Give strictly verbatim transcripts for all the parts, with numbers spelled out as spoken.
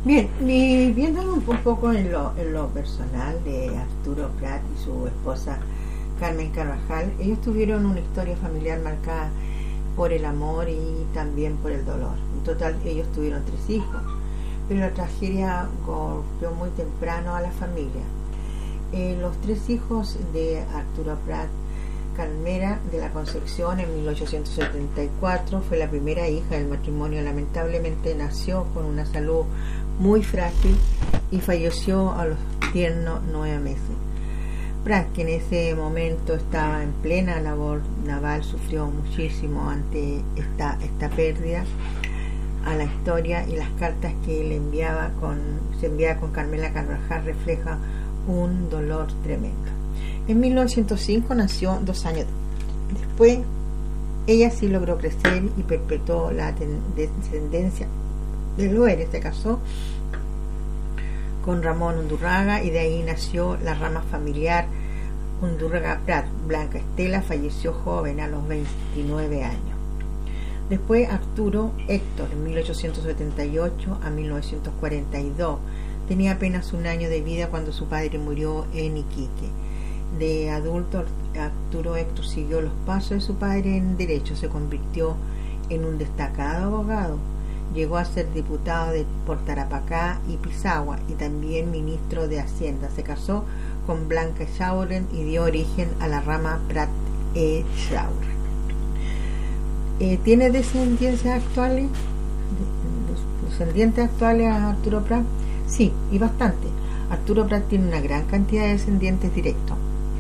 Bien, y viéndolo un poco en lo, en lo personal de Arturo Prat y su esposa Carmen Carvajal, ellos tuvieron una historia familiar marcada por el amor y también por el dolor. En total ellos tuvieron tres hijos, pero la tragedia golpeó muy temprano a la familia. Eh, los tres hijos de Arturo Prat, Carmela de la Concepción en mil ochocientos setenta y cuatro fue la primera hija del matrimonio. Lamentablemente nació con una salud muy frágil y falleció a los tiernos nueve meses. Prat, que en ese momento estaba en plena labor naval, sufrió muchísimo ante esta, esta pérdida a la historia, y las cartas que le enviaba con, se enviaba con Carmela Carvajal refleja un dolor tremendo. En mil novecientos cinco nació dos años después. Ella sí logró crecer y perpetuó la descendencia de Loeres. Se casó con Ramón Undurraga y de ahí nació la rama familiar Undurraga Prat. Blanca Estela falleció joven a los veintinueve años. Después Arturo Héctor en mil ochocientos setenta y ocho a mil novecientos cuarenta y dos. Tenía apenas un año de vida cuando su padre murió en Iquique. De adulto, Arturo Héctor siguió los pasos de su padre en derecho. Se convirtió en un destacado abogado. Llegó a ser diputado de, por Tarapacá y Pisagua, y también ministro de Hacienda. Se casó con Blanca Schauren y dio origen a la rama Prat e Schauren. Eh, ¿Tiene descendientes actuales? ¿Descendientes actuales a Arturo Prat? Sí, y bastante. Arturo Prat tiene una gran cantidad de descendientes directos,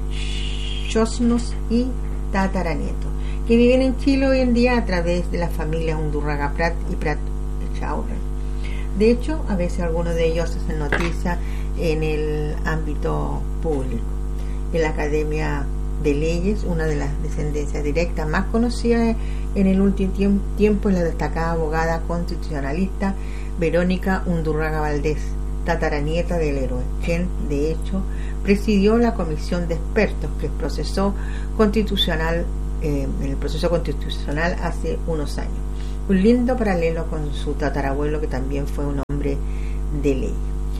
chosnos y tataranietos, que viven en Chile hoy en día a través de las familias Undurraga Prat y Prat Schauren. De hecho, a veces algunos de ellos hacen noticia en el ámbito público. En la Academia de Leyes, una de las descendencias directas más conocidas en el último tiempo es la destacada abogada constitucionalista Verónica Undurraga Valdés, tataranieta del héroe, quien de hecho presidió la comisión de expertos que procesó constitucional eh, en el proceso constitucional hace unos años. Un lindo paralelo con su tatarabuelo, que también fue un hombre de ley.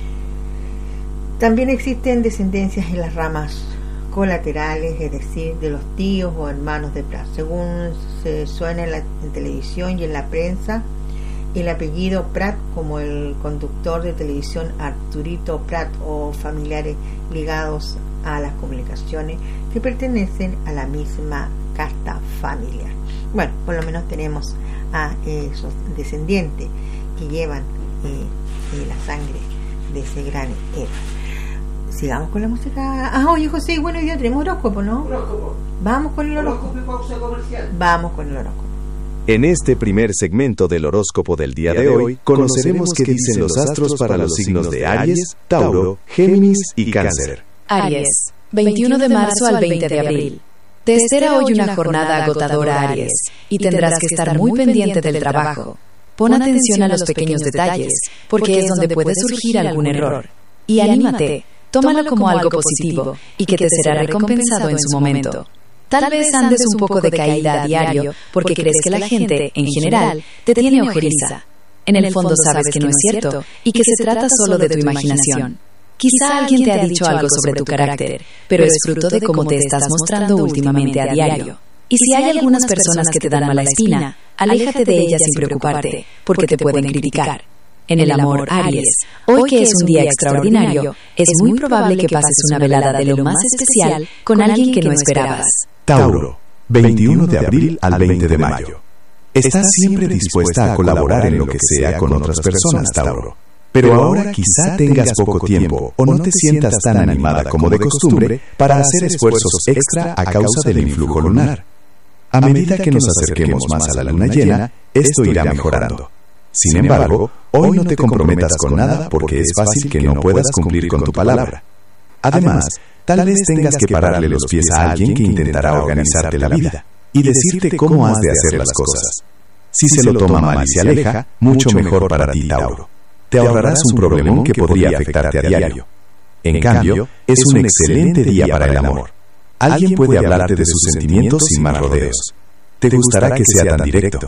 También existen descendencias en las ramas colaterales, es decir, de los tíos o hermanos de Prat. Según se suena en la en televisión y en la prensa, el apellido Prat, como el conductor de televisión Arturito Prat, o familiares ligados a las comunicaciones que pertenecen a la misma casta familiar. Bueno, por lo menos tenemos a esos descendientes que llevan eh, eh, la sangre de ese gran héroe. Sigamos con la música. Ah, oye José, bueno, hoy día tenemos horóscopo, ¿no? Horóscopo. Vamos con el horóscopo. Horóscopo y pausa comercial. Vamos con el horóscopo. En este primer segmento del horóscopo del día de hoy, conoceremos qué dicen los astros para los signos de Aries, Tauro, Géminis y Cáncer. Aries, veintiuno de marzo al veinte de abril. Te espera hoy una jornada agotadora, Aries, y tendrás que estar muy pendiente del trabajo. Pon atención a los pequeños detalles, porque es donde puede surgir algún error. Y anímate, tómalo como algo positivo y que te será recompensado en su momento. Tal vez andes un poco de caída a diario porque crees que la gente, en general, te tiene ojeriza. En el fondo sabes que no es cierto y que se trata solo de tu imaginación. Quizá alguien te ha dicho algo sobre tu carácter, pero es fruto de cómo te estás mostrando últimamente a diario. Y si hay algunas personas que te dan mala espina, aléjate de ellas sin preocuparte, porque te pueden criticar. En el amor, Aries, hoy que es un día extraordinario, es muy probable que pases una velada de lo más especial con alguien que no esperabas. Tauro, veintiuno de abril al veinte de mayo. Estás siempre dispuesta a colaborar en lo que sea con otras personas, Tauro. Pero ahora quizá tengas poco tiempo o no te sientas tan animada como de costumbre para hacer esfuerzos extra a causa del influjo lunar. A medida que nos acerquemos más a la luna llena, esto irá mejorando. Sin embargo, hoy no te comprometas con nada porque es fácil que no puedas cumplir con tu palabra. Además, tal vez tengas que pararle los pies a alguien que intentará organizarte la vida y decirte cómo has de hacer las cosas. Si se lo toma mal y se aleja, mucho mejor para ti, Tauro. Te ahorrarás un problemón que podría afectarte a diario. En cambio, es un excelente día para el amor. Alguien puede hablarte de sus sentimientos sin más rodeos. Te gustará que sea tan directo.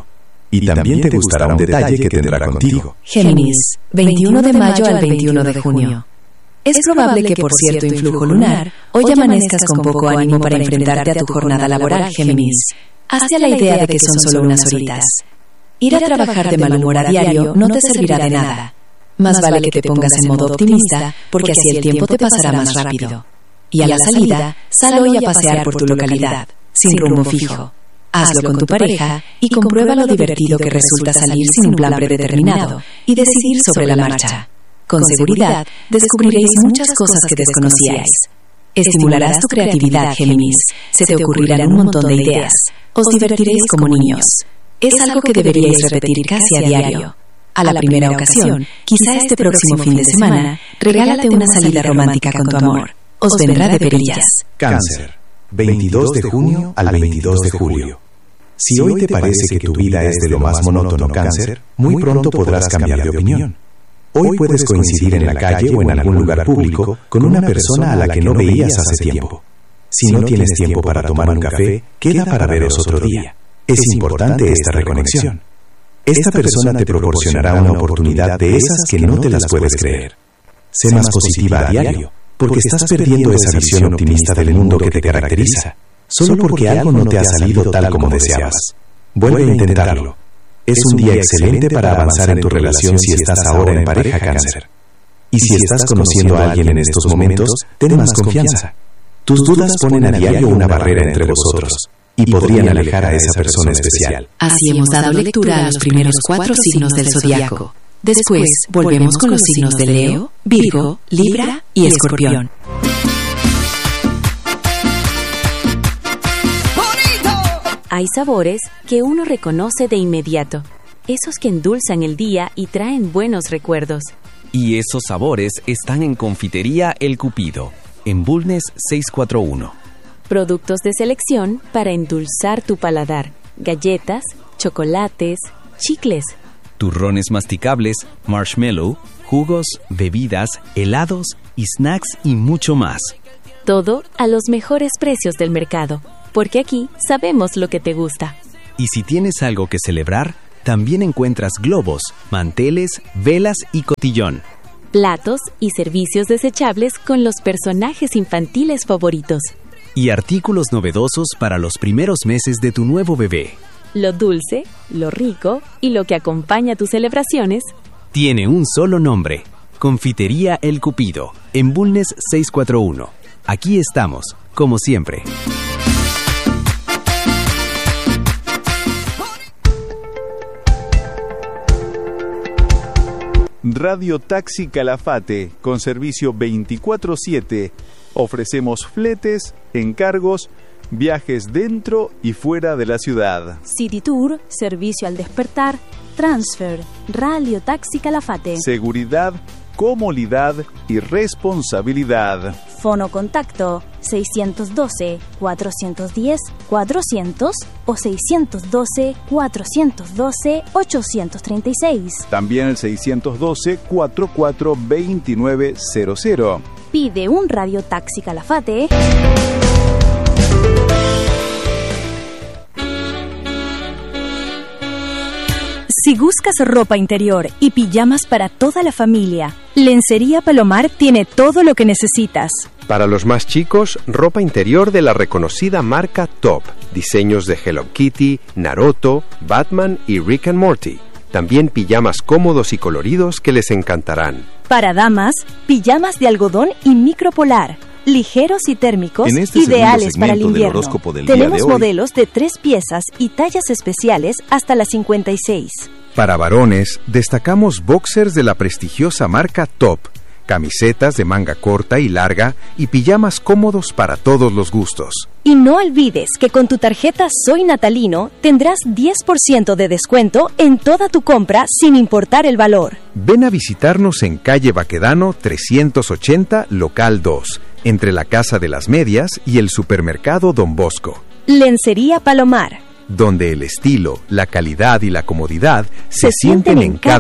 Y también te gustará un detalle que tendrá contigo. Géminis, veintiuno de mayo al veintiuno de junio. Es probable que por cierto influjo lunar, hoy amanezcas con poco ánimo para enfrentarte a tu jornada laboral, Géminis. Hazte a la idea de que son solo unas horitas. Ir a trabajar de mal humor a diario no te servirá de nada. Más vale que te pongas en modo optimista, porque así el tiempo te pasará más rápido. Y a la salida, sal hoy a pasear por tu localidad, sin rumbo fijo. Hazlo con tu pareja y comprueba lo divertido que resulta salir sin un plan predeterminado y decidir sobre la marcha. Con seguridad, descubriréis muchas cosas que desconocíais. Estimularás tu creatividad, Géminis. Se te ocurrirán un montón de ideas. Os divertiréis como niños. Es algo que deberíais repetir casi a diario. A la primera ocasión, quizá este próximo fin de semana, regálate una salida romántica con tu amor. Os vendrá de perillas. Cáncer, veintidós de junio al veintidós de julio. Si hoy te parece que tu vida es de lo más monótono, Cáncer, muy pronto podrás cambiar de opinión. Hoy puedes coincidir en la calle o en algún lugar público con una persona a la que no veías hace tiempo. Si no tienes tiempo para tomar un café, queda para veros otro día. Es importante esta reconexión. Esta persona te proporcionará una oportunidad de esas que no te las puedes creer. Sé más positiva a diario, porque estás perdiendo esa visión optimista del mundo que te caracteriza, solo porque algo no te ha salido tal como deseabas. Vuelve a intentarlo. Es un día excelente para avanzar en tu relación si estás ahora en pareja, Cáncer. Y si estás conociendo a alguien en estos momentos, ten más confianza. Tus dudas ponen a diario una barrera entre vosotros y podrían alejar a esa persona especial. Así hemos dado lectura a los primeros cuatro signos del zodiaco. Después volvemos con los signos de Leo, Virgo, Libra y Escorpión. Hay sabores que uno reconoce de inmediato, esos que endulzan el día y traen buenos recuerdos. Y esos sabores están en Confitería El Cupido, en Bulnes seiscientos cuarenta y uno. Productos de selección para endulzar tu paladar, galletas, chocolates, chicles, turrones masticables, marshmallow, jugos, bebidas, helados y snacks y mucho más. Todo a los mejores precios del mercado, porque aquí sabemos lo que te gusta. Y si tienes algo que celebrar, también encuentras globos, manteles, velas y cotillón. Platos y servicios desechables con los personajes infantiles favoritos. Y artículos novedosos para los primeros meses de tu nuevo bebé. Lo dulce, lo rico y lo que acompaña tus celebraciones tiene un solo nombre: Confitería El Cupido, en Bulnes seiscientos cuarenta y uno. Aquí estamos, como siempre. Radio Taxi Calafate, con servicio veinticuatro siete. Ofrecemos fletes, encargos, viajes dentro y fuera de la ciudad. City Tour, servicio al despertar, transfer, Radio Taxi Calafate. Seguridad, comodidad y responsabilidad. Fono contacto seiscientos doce, cuatrocientos diez, cuatrocientos o seiscientos doce, cuatrocientos doce, ochocientos treinta y seis. También el seiscientos doce, cuarenta y cuatro, veintinueve cero cero. Pide un Radio Taxi Calafate. Si buscas ropa interior y pijamas para toda la familia, Lencería Palomar tiene todo lo que necesitas. Para los más chicos, ropa interior de la reconocida marca Top. Diseños de Hello Kitty, Naruto, Batman y Rick and Morty. También pijamas cómodos y coloridos que les encantarán. Para damas, pijamas de algodón y micropolar. Ligeros y térmicos, en este ideales para el invierno. Tenemos de hoy, modelos de tres piezas y tallas especiales hasta las cincuenta y seis. Para varones, destacamos boxers de la prestigiosa marca Top, camisetas de manga corta y larga y pijamas cómodos para todos los gustos. Y no olvides que con tu tarjeta Soy Natalino tendrás diez por ciento de descuento en toda tu compra sin importar el valor. Ven a visitarnos en calle Baquedano trescientos ochenta, local dos, entre la Casa de las Medias y el supermercado Don Bosco. Lencería Palomar, donde el estilo, la calidad y la comodidad se, se sienten en cada